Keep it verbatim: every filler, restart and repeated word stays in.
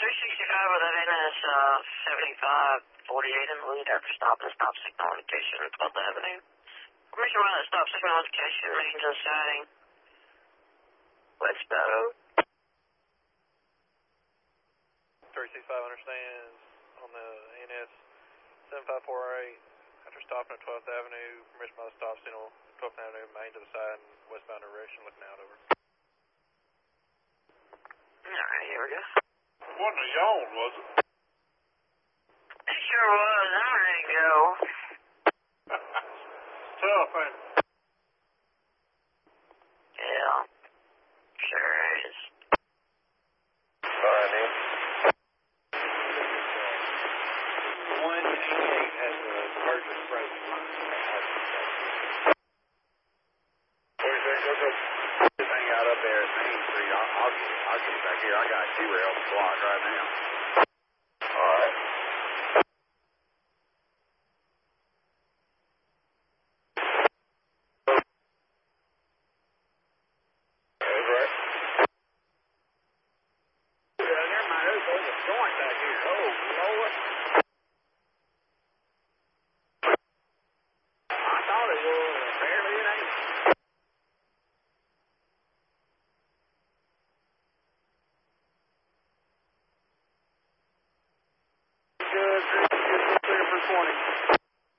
three sixty-five with that N S uh, seventy-five forty-eight in the lead after stopping the stop signal indication on twelfth Avenue. Permission run that stop signal indication range and sighting. Westbound. three sixty-five understands on the N S seven five four eight after stopping at twelfth Avenue. Permission by the stop signal, twelfth Avenue, main to the side and westbound direction, looking out over. Alright, here we go. Wasn't a yawn, was it? It sure was. I'm ready to go. Tough, ain't it? Yeah. Sure is. Alright, man. one eighty-eight at the Burgess approach. What do you think? What's up? Just hang out up there at Main Street. I'll, I'll, get, I'll get back here. I got T-rail block right now. All right. That's right. Yeah, never mind. There's, there's a joint back here. Oh, Lord. I thought it was. Apparently it ain't. Good. Clear for twenty.